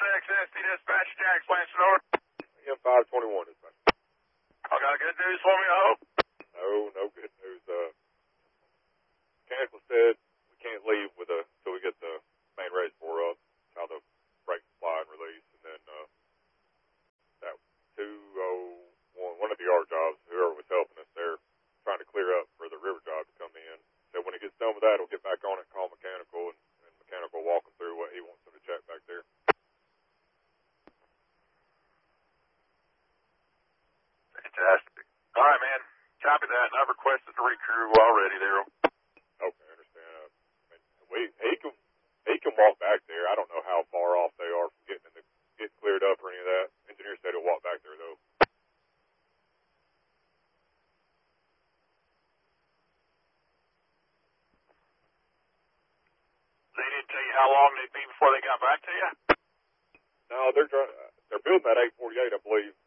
XSD dispatch, Jack Plains, Sonora. EM 521 dispatch. I got good news for me, I hope. No good news. Mechanical said we can't leave till we get the main reservoir up, how the brake supply and release, and then that 201, one of the yard jobs, whoever was helping us there, trying to clear up for the river job to come in. So when he gets done with that, he'll get back on it, call mechanical, and mechanical will walk him through what he wants them to check back there. Fantastic. All right, man. Copy that. And I've requested a recrew already there. Okay, I understand. He can walk back there. I don't know how far off they are from getting cleared up or any of that. Engineer said he'll walk back there though. They didn't tell you how long they'd be before they got back to you? No, they're building that 848, I believe,